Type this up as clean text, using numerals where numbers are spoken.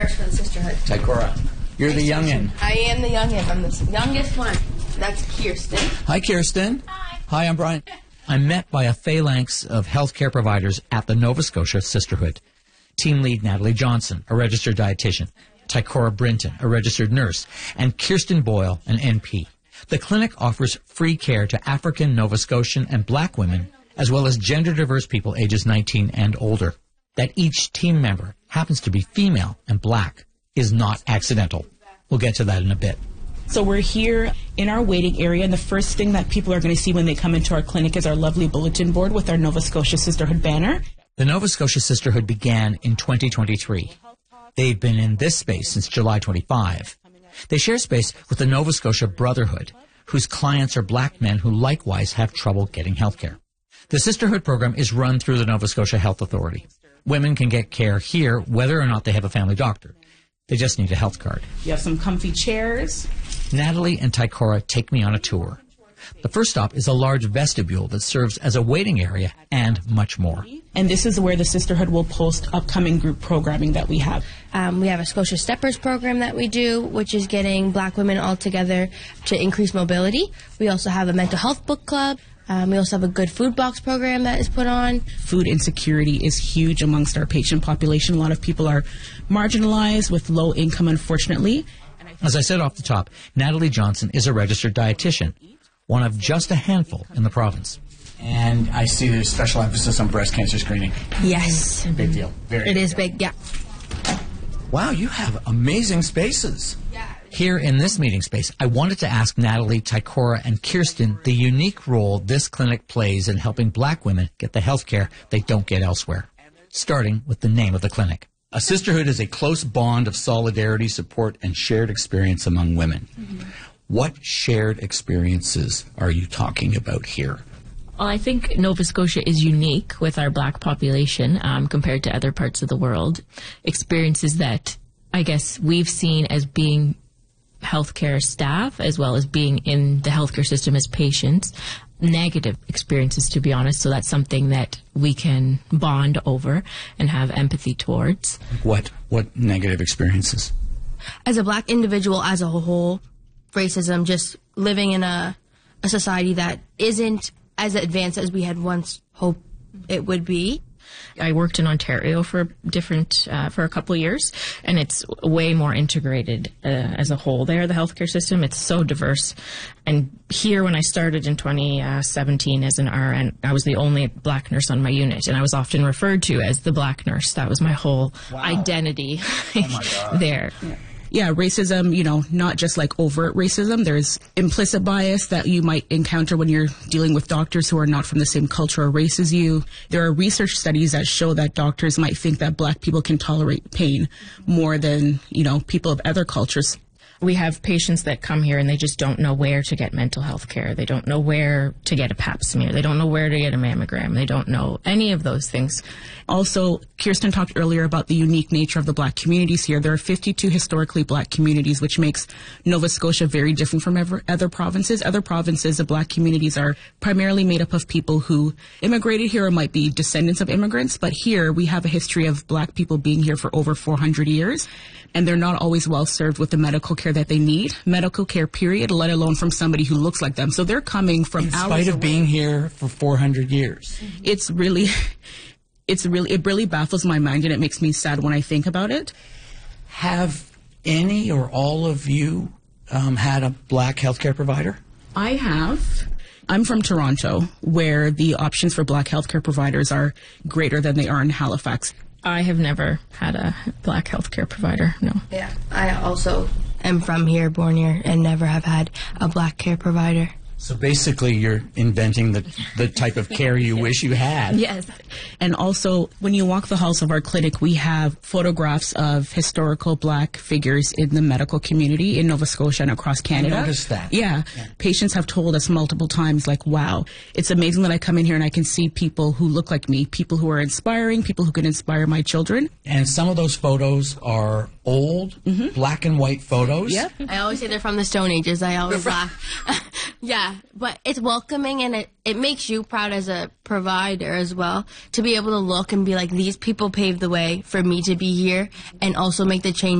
For the sisterhood. Taikora, you're the youngin. I am the youngin. I'm the youngest one. That's Kirsten. Hi, Kirsten. Hi, I'm Brian. I'm met by a phalanx of healthcare providers at the Nova Scotia Sisterhood. Team lead Natalie Johnson, a registered dietitian, Taikora Brinton, a registered nurse, and Kirsten Boyle, an NP. The clinic offers free care to African, Nova Scotian, and Black women, as well as gender-diverse people ages 19 and older. That each team member happens to be female and Black is not accidental. We'll get to that in a bit. So we're here in our waiting area, and the first thing that people are going to see when they come into our clinic is our lovely bulletin board with our Nova Scotia Sisterhood banner. The Nova Scotia Sisterhood began in 2023. They've been in this space since July 25. They share space with the Nova Scotia Brotherhood, whose clients are Black men who likewise have trouble getting health care. The Sisterhood program is run through the Nova Scotia Health Authority. Women can get care here whether or not they have a family doctor. They just need a health card. You have some comfy chairs. Natalie and Taikora take me on a tour. The first stop is a large vestibule that serves as a waiting area and much more. And this is where the Sisterhood will post upcoming group programming that we have. We have a Scotia Steppers program that we do, which is getting Black women all together to increase mobility. We also have a mental health book club. We also have a good food box program that is put on. Food insecurity is huge amongst our patient population. A lot of people are marginalized with low income, unfortunately. As I said off the top, Natalie Johnson is a registered dietitian, one of just a handful in the province. And I see there's special emphasis on breast cancer screening. Yes. Big deal. It is big, yeah. Wow, you have amazing spaces. Here in this meeting space, I wanted to ask Natalie, Taikora, and Kirsten the unique role this clinic plays in helping Black women get the health care they don't get elsewhere, starting with the name of the clinic. A sisterhood is a close bond of solidarity, support, and shared experience among women. Mm-hmm. What shared experiences are you talking about here? Well, I think Nova Scotia is unique with our Black population compared to other parts of the world. Experiences that I guess we've seen as being healthcare staff as well as being in the healthcare system as patients. Negative experiences, to be honest, so that's something that we can bond over and have empathy towards. What negative experiences? As a Black individual as a whole, racism, just living in a society that isn't as advanced as we had once hoped it would be. I worked in Ontario for a couple of years, and it's way more integrated as a whole there, the healthcare system. It's so diverse. And here, when I started in 2017 as an RN, I was the only Black nurse on my unit, and I was often referred to as the Black nurse. That was my whole identity there. Yeah, racism, not just like overt racism. There's implicit bias that you might encounter when you're dealing with doctors who are not from the same culture or race as you. There are research studies that show that doctors might think that Black people can tolerate pain more than, people of other cultures. We have patients that come here and they just don't know where to get mental health care. They don't know where to get a pap smear. They don't know where to get a mammogram. They don't know any of those things. Also, Kirsten talked earlier about the unique nature of the Black communities here. There are 52 historically Black communities, which makes Nova Scotia very different from other provinces. Other provinces, the Black communities are primarily made up of people who immigrated here or might be descendants of immigrants. But here, we have a history of Black people being here for over 400 years. And they're not always well served with the medical care that they need, medical care period, let alone from somebody who looks like them. So they're coming from in spite of being here for 400 years. It really baffles my mind, and it makes me sad when I think about it. Have any or all of you had a Black healthcare provider? I have. I'm from Toronto, where the options for Black healthcare providers are greater than they are in Halifax. I have never had a Black healthcare provider, no. Yeah, I also am from here, born here, and never have had a Black care provider. So basically you're inventing the type of care you wish you had. Yes. And also, when you walk the halls of our clinic, we have photographs of historical Black figures in the medical community in Nova Scotia and across Canada. I noticed that. Yeah. Patients have told us multiple times, like, wow, it's amazing that I come in here and I can see people who look like me, people who are inspiring, people who can inspire my children. And some of those photos are old, black and white photos. Yeah. I always say they're from the Stone Ages. I always laugh. Yeah, but it's welcoming, and it makes you proud as a provider as well to be able to look and be like, these people paved the way for me to be here and also make the change